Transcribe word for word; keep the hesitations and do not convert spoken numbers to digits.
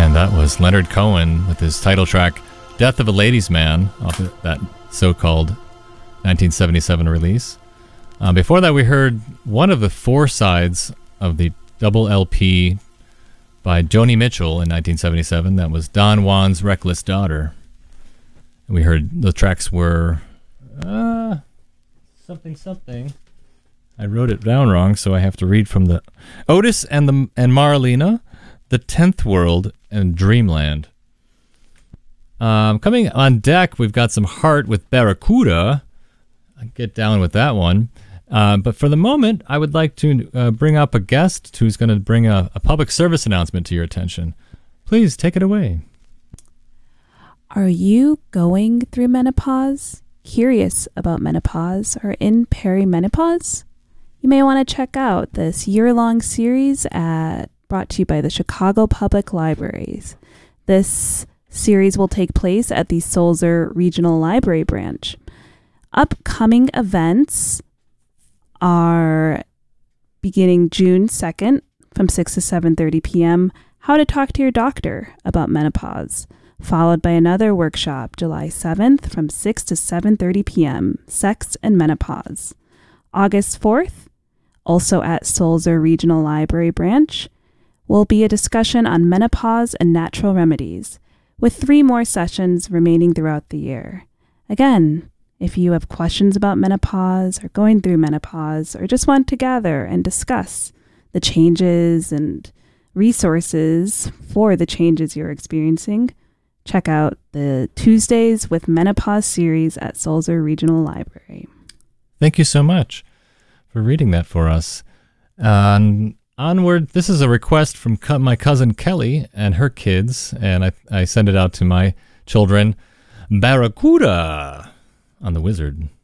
And that was Leonard Cohen with his title track, Death of a Ladies' Man, off of that so-called nineteen seventy-seven release. Uh, before that, we heard one of the four sides of the double L P by Joni Mitchell in nineteen seventy-seven. That was Don Juan's Reckless Daughter. And we heard the tracks were uh, something, something. I wrote it down wrong, so I have to read from the Otis and the and Marlena, The Tenth World, and Dreamland. Um, coming on deck, we've got some Heart with Barracuda. I'll get down with that one. Uh, but for the moment, I would like to uh, bring up a guest who's going to bring a, a public service announcement to your attention. Please take it away. Are you going through menopause, curious about menopause, or in perimenopause? You may want to check out this year-long series at, brought to you by the Chicago Public Libraries. This series will take place at the Sulzer Regional Library branch. Upcoming events are beginning June second from six to seven thirty p.m. How to talk to your doctor about menopause, followed by another workshop July seventh from six to seven thirty p.m. Sex and Menopause. August fourth, also at Sulzer Regional Library branch, will be a discussion on menopause and natural remedies, with three more sessions remaining throughout the year. Again, if you have questions about menopause or going through menopause or just want to gather and discuss the changes and resources for the changes you're experiencing, check out the Tuesdays with Menopause series at Sulzer Regional Library. Thank you so much for reading that for us. Um, onward, this is a request from co- my cousin Kelly and her kids, and I, I send it out to my children. Barracuda on the Wizard.